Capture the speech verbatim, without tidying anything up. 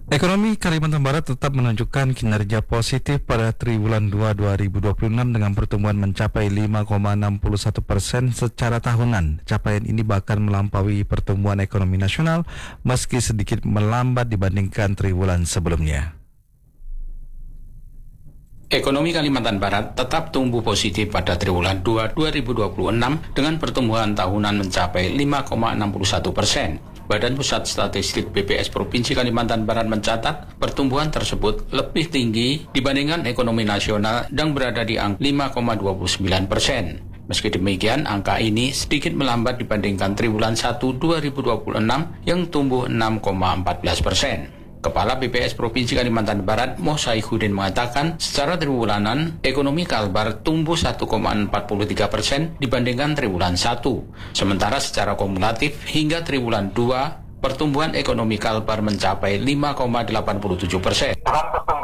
Ekonomi Kalimantan Barat tetap menunjukkan kinerja positif pada triwulan dua dua ribu dua puluh enam dengan pertumbuhan mencapai lima koma enam satu persen secara tahunan. Capaian ini bahkan melampaui pertumbuhan ekonomi nasional meski sedikit melambat dibandingkan triwulan sebelumnya. Ekonomi Kalimantan Barat tetap tumbuh positif pada triwulan dua dua ribu dua puluh enam dengan pertumbuhan tahunan mencapai lima koma enam satu persen. Badan Pusat Statistik B P S Provinsi Kalimantan Barat mencatat pertumbuhan tersebut lebih tinggi dibandingkan ekonomi nasional dan berada di angka lima koma dua sembilan persen. Meski demikian, angka ini sedikit melambat dibandingkan triwulan satu dua ribu dua puluh enam yang tumbuh enam koma empat belas persen. Kepala B P S Provinsi Kalimantan Barat, Mo Saihuddin mengatakan, secara triwulanan, ekonomi Kalbar tumbuh satu koma empat tiga persen dibandingkan triwulan satu. Sementara secara kumulatif hingga triwulan dua, pertumbuhan ekonomi Kalbar mencapai lima koma delapan tujuh persen.